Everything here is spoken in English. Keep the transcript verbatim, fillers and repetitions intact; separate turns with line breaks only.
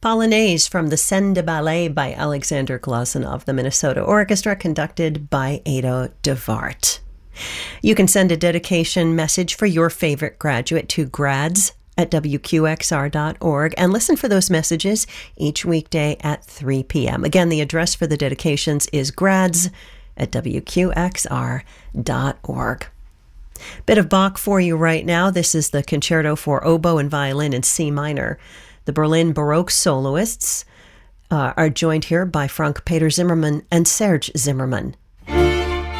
Polonaise from the Scène de Ballet by Alexander Glazunov, the Minnesota Orchestra, conducted by Ado DeVart. You can send a dedication message for your favorite graduate to grads at W Q X R dot org and listen for those messages each weekday at three p.m. Again, the address for the dedications is grads at W Q X R dot org. Bit of Bach for you right now. This is the Concerto for Oboe and Violin in C minor. The Berlin Baroque soloists uh, are joined here by Frank Peter Zimmermann and Serge Zimmermann.